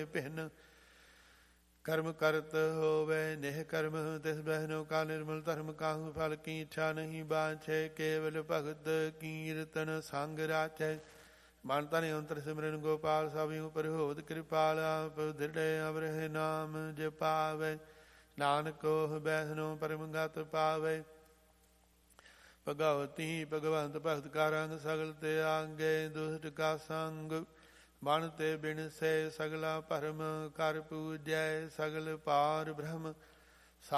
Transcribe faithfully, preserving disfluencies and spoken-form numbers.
ਤੇ ਭਿੰਨ। ਕਰਮ ਕਰਤ ਹੋਵੇ ਨਿਹ ਕਰਮ ਤਿਸ ਬਹਿਨੋ ਕਾ ਨਿਰਮਲ ਧਰਮ ਕਾਹੂ ਫਲ ਕੀ ਇੱਛਾ ਨਹੀਂ ਬਾਛੈ। ਕੇਵਲ ਭਗਤ ਕੀਰਤਨ ਸੰਗ ਰਾਚੈ। ਮਨ ਤਨ ਅੰਤਰ ਸਿਮਰਨ ਗੋਪਾਲ ਸਭਿ ਉਪਰ ਹੋਤ ਕਿਰਪਾਲ। ਆਪ ਦ੍ਰਿੜ੍ਹ ਅਵਰਹਿ ਨਾਮ ਜਪਾਵੈ। ਨਾਨਕ ਕੋਹ ਬੈਸਨੋ ਪਰਮ ਗਤ ਪਾਵੈ। ਭਗਵਤੀ ਭਗਵੰਤ ਭਗਤ ਕਾ ਰੰਗ ਸਗਲ ਤੇ ਆਗੇ। ਦੁਸ਼ਟ ਕਾ ਸੰਗ ਬਨ ਤੇ ਬਿਨ ਸੇ ਸਗਲਾ ਭਰਮ ਕਰ ਪੂਜੈ। ਸਗਲ ਪਾਰ ਬ੍ਰਹਮ